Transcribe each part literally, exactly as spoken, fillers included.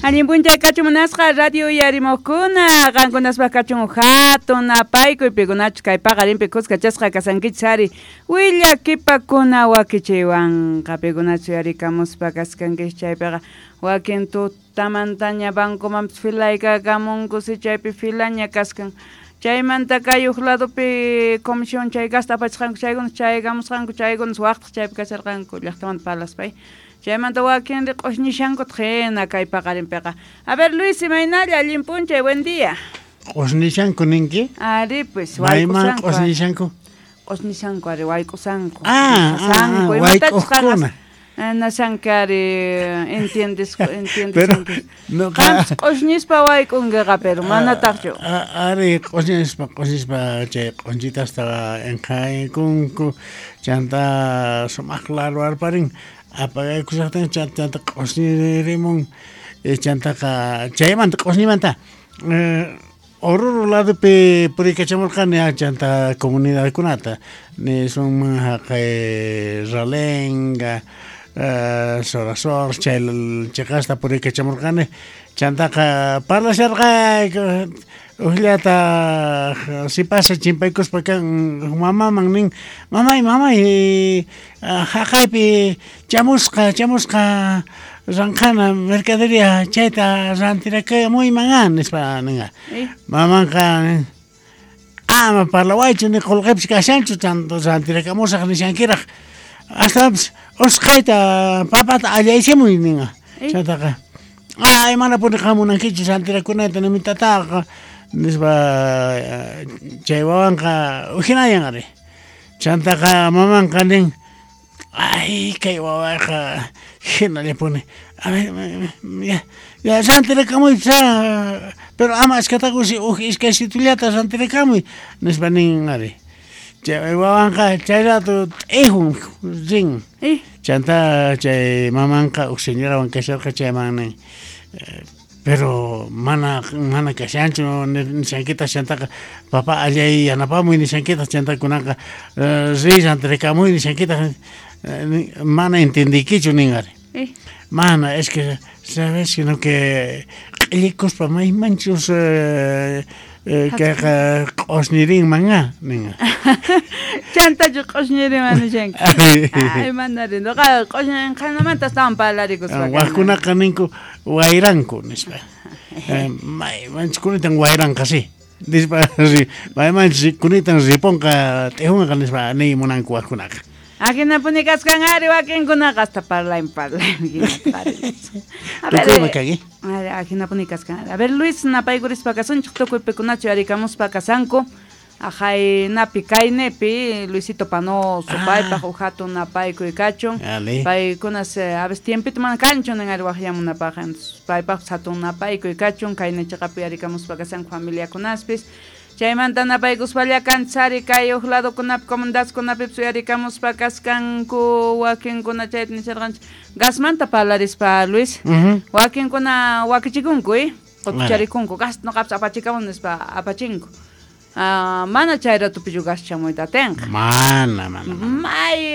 Alimpuncha kachumunasqa radio yarimukuna qankunaspa kachun hatun apaykuy pikunachu kay paqarinpi kuskachasqa kasankichis ari willakipakuna wakichiywanqa pikunachu yarikamuspa kaskankichis chaypiqa wakin tutamantaña bancomanpis filaykakamunkusi chaypi filaña kaskan chaymanta kayuq ladopi comisión chay gasta apachisqanku chaykunas chaykamusqanku chaykunas waqtaq chaypi kacharqanku llaqtamanta palaspay chaymanta wakin riq'ushnishanku hina kay paqarinpiqa. A ver, Luis Imaynalla, Allimpunchay, buen día. Q'ushnishanku ninki? Ari, pues, Mayman q'ushnishanku? Q'ushnishanku, ari, waykusanku. Ah, ah, waykuqkuna. Nasankari, entiendes, entiendes. Pero, no, Qantas q'ushnispa waykunkiqa, pero manataqchu. Ari, q'ushnispa, q'ushnispa, chay q'unchitastaqa enqaykunku, chanta sumaqlaro arparin. Apagay kusaqtan chanta q'usnirimun chantaqa chaymanta q'usnimanta oruro ladopi purikachamurqani chanta comunidadkunata nisunman haqay Ralenga, Sorasor, chay chaqasta purikachamurqani chantaqa parlasharqa ullata si pasa chimpaykuspa kan mamaman nin mamay mamay haqaypi chamusqa chamusqa ranqana mercadería chayta rantirakayamuyman nispa ninqa mamanqa ama parlawaychu ni qulqipis kashanchu tanto rantirakamusaq nishankiraq hasta usqayta papata allaysimuy ninqa chaytaqa ay mana puniqamunankichu rantirakunayta nimitataqa nispa chay wawanqa ujinayan ari chantaqa mamanqa nin ay kay wawaqa hinalla puni a ver ya ya rantirakamuy pero ama iskataqa uj iskay situllata rantirakamuy nispa nin ari chay wawanqa chay rato t'ihun rin chanta chay mamanqa uj señorawan kasharqa chayman nin pero mana mana kashanchu nishankita chantaqa papa allay yanapamuy nishankita chantakunaqa ri rantirakamuy nishankita mana entendikichu ninqari mana es que sabes sino que q'illikuspa maymanchus kayqa q'usnirinmanqa ninqa chantachu q'usnirinman nishanki ay manari noqa q'usnirinqanamanta astawan parlarikuspa waqkunaqa ninku wayranku nispa maymanchikunitan wayranqasi nispa maymanchikunitan ripunqa t'ihunqa nispa ni munanku waqkunaqa Akinapuni kaskan ari wakinkunaqa hasta parlayn parlayn. A ver, akinapuni kaskan. A ver, Luis napaykurispa kasunchik tukuypikunachu yarikamuspa kasanku. Ajay napi kaynepi Luisito Panoso paypaq hatun napaykuy kachun. Paykunas a veces tiempito mana kanchun ari waqyamunapaq. Paypaq hatun napaykuy kachun kaynechiqapi yarikamuspa kasanku familiakunaspis. Chaymanta napaykuspalla kanchari kay uj ladokunapi comunidadkunapipish yarikamuspa kaskanku wakinkuna chayta nisharqanchik gasmanta parlarispa Luis wakinkuna wakichikunku qotucharikunku gas noqapas apachikamun nispa apachinku mana chay ratupillu gas chamuyta atinqa mana mana may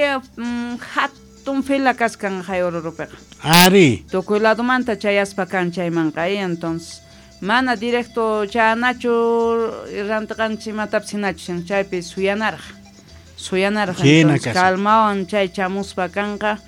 hatun fila kaskan hay ururupiqa ari tukuy ladomanta chayaspa kan chaymanqa entonces mana directo chanachu rantiqanchik imatapis hinachu chaypi suyanaraq suyanaraq entonces calmawan chay chamuspa kanqa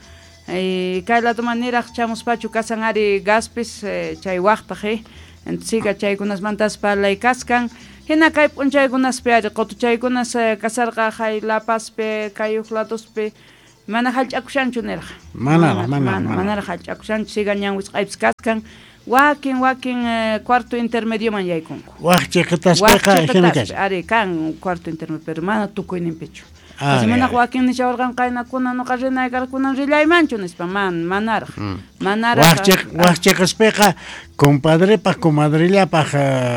kay ladoman niraq chamuspachu kasan ari gaspis chay waqtaq entonces siga chaykunasmantas parlay kaskan hina kay p'unchaykunaspi ari qotuchaykunas kasarqa hay La Pazpi kay uj ladospi mana hallch'akushanchu niraq mana mana mana hallch'akushanchu siga ñan wisq'aypis kaskan wakin wakin cuarto intermedio man yaykunku waqchiqtaspiqa hinakash ari kan cuarto intermedio pero mana tukuyninpichu mana wakin nishawarqan qaynakuna nuqa rinaykarkuna rillaymanchu nispa man manaraq manaraq waqchiqaspiqa compadrepa comadrillapaq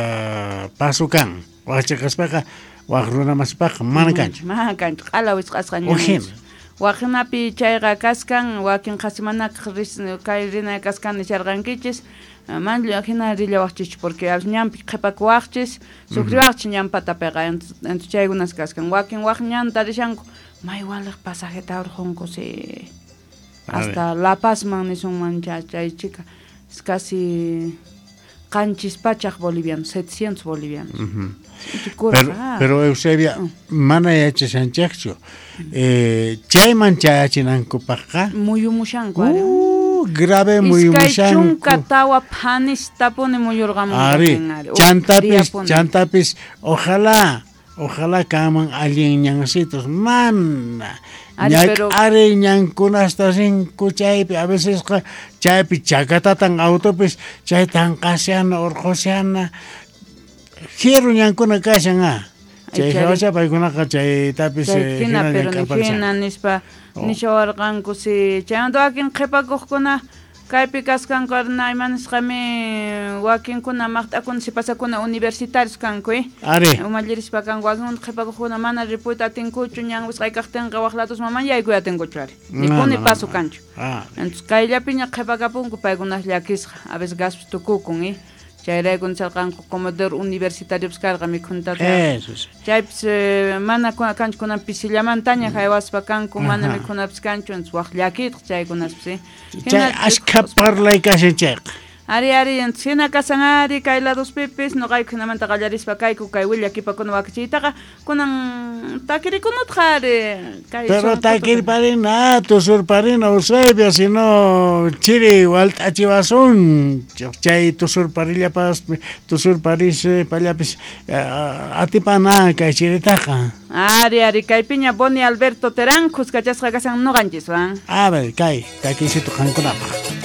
pasukan waqchiqaspiqa waq runamaspaqa mana kanchu mana kanchu qala wisq'asqa ñan waqinapi chayqa kaskan wakin qasimanaq kay rinay kaskan nisharqankichis manllu hina rillawaqchis porque ñanpi qhipakuwaqchis sufriwaqchis ñanpatapiqa entonces chaykunas kaskan wakin waq ñanta rishanku may waliq pasajeta urqunku si hasta La Pazman nisunman chay chica es casi canchis pachak bolivianos, setecientos bolivianos. Uh-huh. Pero, pero Eusebia, uh. mana yache sanchakcho, eh, chayman chayachinanku paqa. Muy humushanku. Uh, grave muy humushanku. Chunka tawa panis tapone muyurgamun. Ari, chantapis, chantapis, ojalá, ojalá kaman alguien ñancitos, mana. Pero are ñankunasta cinco chaypi, a veces chaypi chakatatan autopis, chay tan casiana, orjosiana, quiero ñankuna kashan, chay hawasha paykunaqa chay tapis hina pero ni hina nispa nishawarqanku si chaymantu wakin qhipakuqkuna kaypi kasqanku arna imanisqami wakinkuna maqt'akuna sipasakuna universitarios kanku ari umallirispa kanku wakin qhipakuqkuna mana ripuyta atinkuchu ñan wisqay kaqtinqa waq latus mama yaykuy atinkuchu ari nipuni paso kanchu entonces kayllapiña qhipakapunku paykunaq llakisqa a veces gastos tukukun chayraykunta sarqanku comedor universitario karqa mikhunataqa chaypis mana kanchkunan pisillamantaña haywaspa kanku mana mikhunapis kanchu entonces waq llakitqa chaykunaspis chay ashkha parlay kashan chayqa ari ari entonces hina kasan ari kay ladospipis nuqayku hinamanta qallarispa kayku kay willakipakuna wakichiytaqa kunan takirikunatqa ari kay pero takiriparina tusurparina Eusebia sino chiri walt'achiwasun chay tusurparillapas tusurparis pallapis atipana kay chiritaqa ari ari kaypiña Boni Alberto Terancos kachasqa kasan nuqanchis wan a ver kay takisito qankunapaq